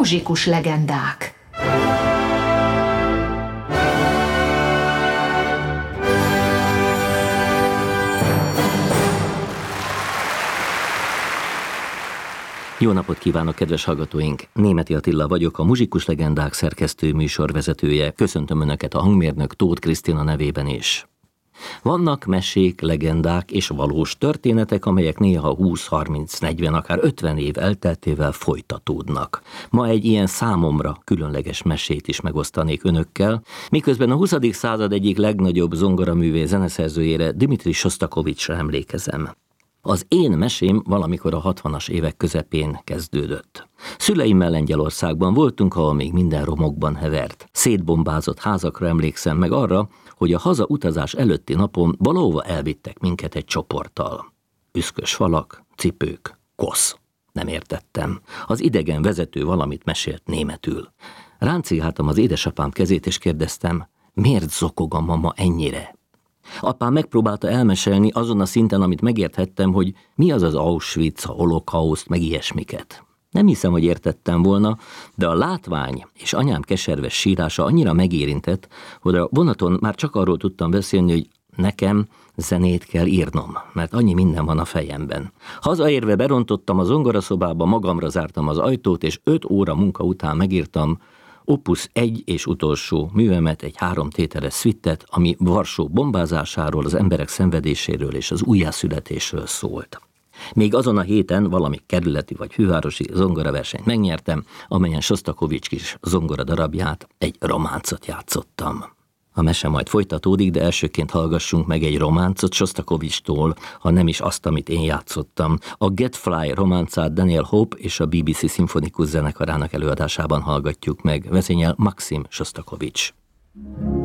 Muzsikus legendák. Jó napot kívánok, kedves hallgatóink! Németi Attila vagyok, a Muzsikus legendák szerkesztő műsorvezetője. Köszöntöm Önöket a hangmérnök Tóth Krisztina nevében is. Vannak mesék, legendák és valós történetek, amelyek néha 20-30-40, akár 50 év elteltével folytatódnak. Ma egy ilyen számomra különleges mesét is megosztanék Önökkel, miközben a 20. század egyik legnagyobb zongoraművé zeneszerzőjére, Dmitri Sostakovicsra emlékezem. Az én mesém valamikor a 60-as évek közepén kezdődött. Szüleimmel Lengyelországban voltunk, ahol még minden romokban hevert. Szétbombázott házakra emlékszem, meg arra, hogy a hazautazás előtti napon valahova elvittek minket egy csoporttal. Üszkös falak, cipők, kosz. Nem értettem. Az idegen vezető valamit mesélt németül. Ráncigáltam az édesapám kezét, és kérdeztem, miért zokog a mama ennyire? Apám megpróbálta elmesélni azon a szinten, amit megérthettem, hogy mi az az Auschwitz, a holokauszt, meg ilyesmiket. Nem hiszem, hogy értettem volna, de a látvány és anyám keserves sírása annyira megérintett, hogy a vonaton már csak arról tudtam beszélni, hogy nekem zenét kell írnom, mert annyi minden van a fejemben. Hazaérve berontottam a zongoraszobába, magamra zártam az ajtót, és 5 óra munka után megírtam Opus 1 és utolsó művemet, egy 3 tételes szvittet, ami Varsó bombázásáról, az emberek szenvedéséről és az újjászületésről szólt. Még azon a héten valami kerületi vagy fővárosi zongoraversenyt megnyertem, amelyen Sostakovics kis zongoradarabját, egy románcot játszottam. A mese majd folytatódik, de elsőként hallgassunk meg egy románcot Sostakovicstól, ha nem is azt, amit én játszottam. A Get Fly románcát Daniel Hope és a BBC Szimfonikus Zenekarának előadásában hallgatjuk meg. Vezényel Maxim Sostakovics.